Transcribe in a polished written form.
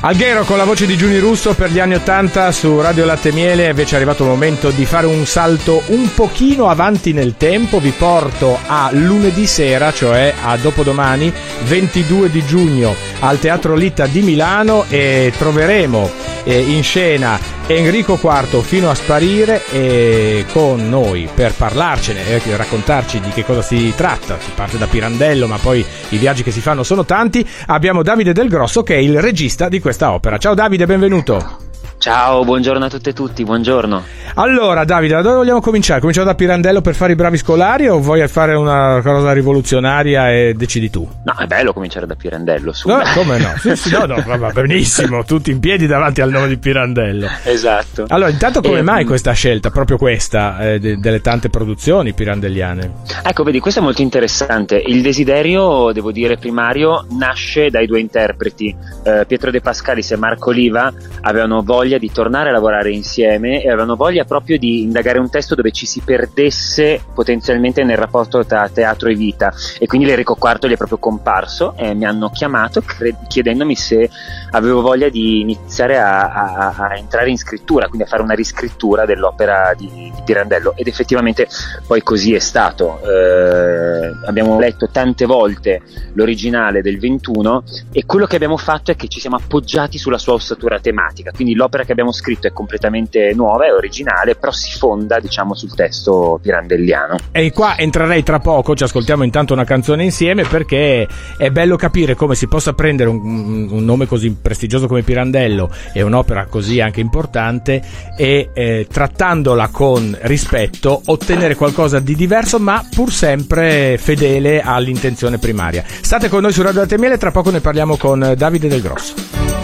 Alghero con la voce di Giuni Russo per gli anni 80 su Radio Latte e Miele. Invece è arrivato il momento di fare un salto un pochino avanti nel tempo. Vi porto a lunedì sera, cioè a dopodomani, 22 di giugno, al Teatro Litta di Milano, e troveremo in scena Enrico IV fino a sparire, e con noi per parlarcene e raccontarci di che cosa si tratta. Si parte da Pirandello, ma poi i viaggi che si fanno sono tanti. Abbiamo Davide Del Grosso, che è il regista di questa opera. Ciao Davide, benvenuto. Ciao, buongiorno a tutte e tutti, buongiorno. Allora Davide, da dove vogliamo cominciare? Cominciamo da Pirandello per fare i bravi scolari, o vuoi fare una cosa rivoluzionaria e decidi tu? No, è bello cominciare da Pirandello, su. No, come no? Sì, no, va benissimo, tutti in piedi davanti al nome di Pirandello. Esatto. Allora, intanto come mai questa scelta, proprio questa, delle tante produzioni pirandelliane? Ecco, vedi, questo è molto interessante. Il desiderio, devo dire, primario, nasce dai due interpreti. Pietro De Pascalis e Marco Oliva avevano voglia di tornare a lavorare insieme e avevano voglia proprio di indagare un testo dove ci si perdesse potenzialmente nel rapporto tra teatro e vita, e quindi l'Enrico IV gli è proprio comparso e mi hanno chiamato chiedendomi se avevo voglia di iniziare a entrare in scrittura, quindi a fare una riscrittura dell'opera di Pirandello, ed effettivamente poi così è stato. Abbiamo letto tante volte l'originale del 21 e quello che abbiamo fatto è che ci siamo appoggiati sulla sua ossatura tematica, quindi l'opera che abbiamo scritto è completamente nuova, è originale, però si fonda, diciamo, sul testo pirandelliano. E qua entrerei tra poco, ci ascoltiamo intanto una canzone insieme, perché è bello capire come si possa prendere un nome così prestigioso come Pirandello e un'opera così anche importante e trattandola con rispetto ottenere qualcosa di diverso, ma pur sempre fedele all'intenzione primaria. State con noi su Radio Latte e Miele, tra poco ne parliamo con Davide Del Grosso.